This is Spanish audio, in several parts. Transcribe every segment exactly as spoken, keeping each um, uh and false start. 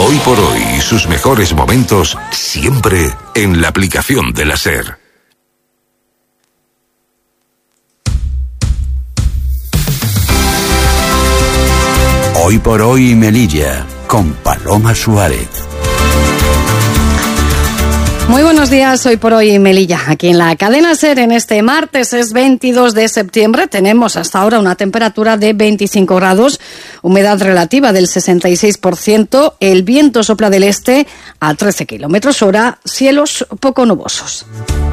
Hoy por hoy y sus mejores momentos siempre en la aplicación de la SER. Hoy por hoy Melilla, con Paloma Suárez. Muy buenos días, hoy por hoy Melilla, aquí en la cadena SER. En este martes es veintidós de septiembre, tenemos hasta ahora una temperatura de veinticinco grados, humedad relativa del sesenta y seis por ciento, el viento sopla del este a trece kilómetros hora, cielos poco nubosos.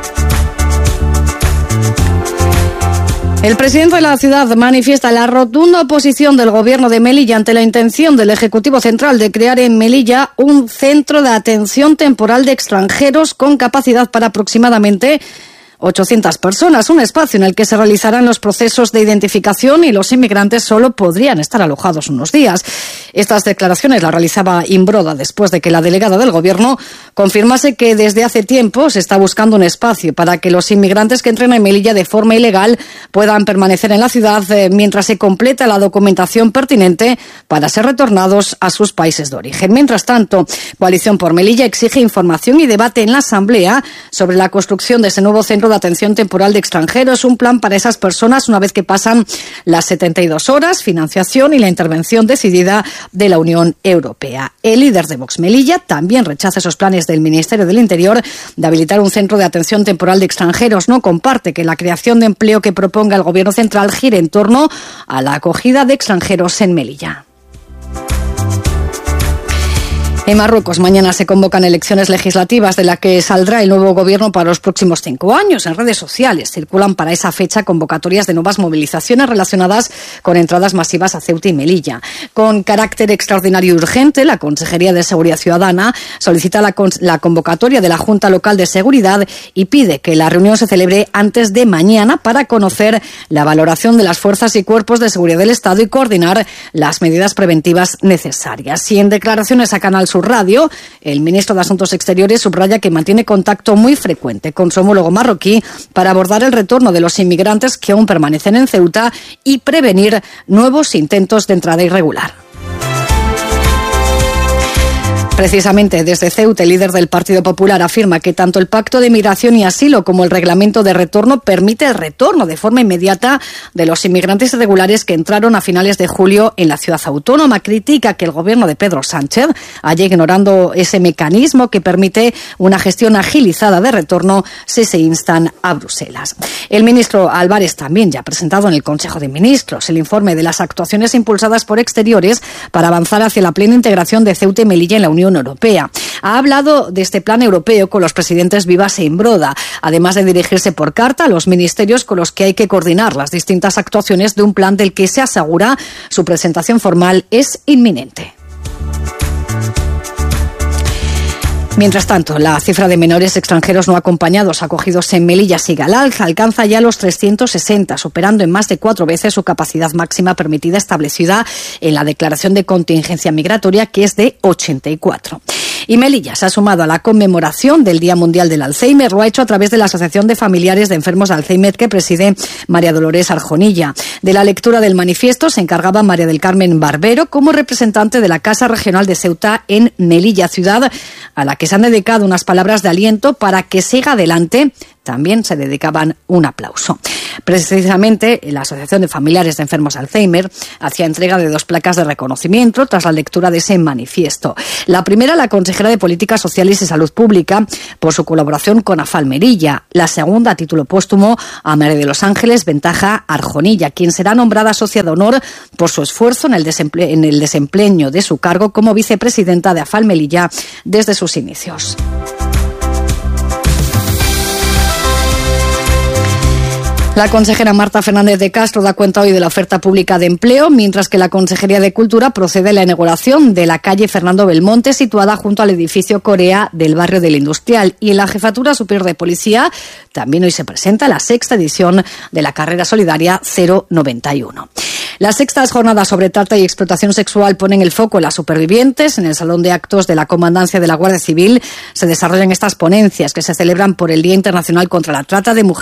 El presidente de la ciudad manifiesta la rotunda oposición del gobierno de Melilla ante la intención del Ejecutivo Central de crear en Melilla un centro de atención temporal de extranjeros con capacidad para aproximadamente ochocientas personas, un espacio en el que se realizarán los procesos de identificación y los inmigrantes solo podrían estar alojados unos días. Estas declaraciones las realizaba Imbroda después de que la delegada del Gobierno confirmase que desde hace tiempo se está buscando un espacio para que los inmigrantes que entren en Melilla de forma ilegal puedan permanecer en la ciudad eh, mientras se completa la documentación pertinente para ser retornados a sus países de origen. Mientras tanto, Coalición por Melilla exige información y debate en la Asamblea sobre la construcción de ese nuevo centro de atención temporal de extranjeros, un plan para esas personas una vez que pasan las setenta y dos horas, financiación y la intervención decidida de la Unión Europea. El líder de Vox Melilla también rechaza esos planes del Ministerio del Interior de habilitar un centro de atención temporal de extranjeros. No comparte que la creación de empleo que proponga el Gobierno central gire en torno a la acogida de extranjeros en Melilla. En Marruecos mañana se convocan elecciones legislativas de las que saldrá el nuevo gobierno para los próximos cinco años. En redes sociales circulan para esa fecha convocatorias de nuevas movilizaciones relacionadas con entradas masivas a Ceuta y Melilla. Con carácter extraordinario y urgente, la Consejería de Seguridad Ciudadana solicita la, con- la convocatoria de la Junta Local de Seguridad y pide que la reunión se celebre antes de mañana para conocer la valoración de las fuerzas y cuerpos de seguridad del Estado y coordinar las medidas preventivas necesarias. Y en declaraciones a Canal Sur Radio, el ministro de Asuntos Exteriores subraya que mantiene contacto muy frecuente con su homólogo marroquí para abordar el retorno de los inmigrantes que aún permanecen en Ceuta y prevenir nuevos intentos de entrada irregular. Precisamente desde Ceuta, el líder del Partido Popular afirma que tanto el Pacto de Migración y Asilo como el Reglamento de Retorno permite el retorno de forma inmediata de los inmigrantes irregulares que entraron a finales de julio en la ciudad autónoma. Critica que el gobierno de Pedro Sánchez haya ignorando ese mecanismo que permite una gestión agilizada de retorno si se instan a Bruselas. El ministro Álvarez también ya ha presentado en el Consejo de Ministros el informe de las actuaciones impulsadas por Exteriores para avanzar hacia la plena integración de Ceuta y Melilla en la Unión Europea. Ha hablado de este plan europeo con los presidentes Vivas e Imbroda, además de dirigirse por carta a los ministerios con los que hay que coordinar las distintas actuaciones de un plan del que se asegura su presentación formal es inminente. Mientras tanto, la cifra de menores extranjeros no acompañados acogidos en Melilla sigue al alza, alcanza ya los trescientos sesenta, superando en más de cuatro veces su capacidad máxima permitida establecida en la declaración de contingencia migratoria, que es de ochenta y cuatro. Y Melilla se ha sumado a la conmemoración del Día Mundial del Alzheimer. Lo ha hecho a través de la Asociación de Familiares de Enfermos de Alzheimer que preside María Dolores Arjonilla. De la lectura del manifiesto se encargaba María del Carmen Barbero como representante de la Casa Regional de Ceuta en Melilla, ciudad a la que se han dedicado unas palabras de aliento para que siga adelante. También se dedicaban un aplauso. Precisamente, la Asociación de Familiares de Enfermos de Alzheimer hacía entrega de dos placas de reconocimiento tras la lectura de ese manifiesto. La primera, la consejera de Políticas Sociales y Salud Pública, por su colaboración con AFAL Melilla. La segunda, a título póstumo, a María de los Ángeles Ventaja Arjonilla, quien será nombrada socia de honor por su esfuerzo en el, desemple- en el desempeño de su cargo como vicepresidenta de AFAL Melilla desde sus inicios. La consejera Marta Fernández de Castro da cuenta hoy de la oferta pública de empleo, mientras que la Consejería de Cultura procede a la inauguración de la calle Fernando Belmonte, situada junto al edificio Corea del barrio del Industrial. Y en la Jefatura Superior de Policía también hoy se presenta la sexta edición de la carrera solidaria cero noventa y uno. Las sextas jornadas sobre trata y explotación sexual ponen el foco en las supervivientes. En el Salón de Actos de la Comandancia de la Guardia Civil se desarrollan estas ponencias que se celebran por el Día Internacional contra la Trata de Mujeres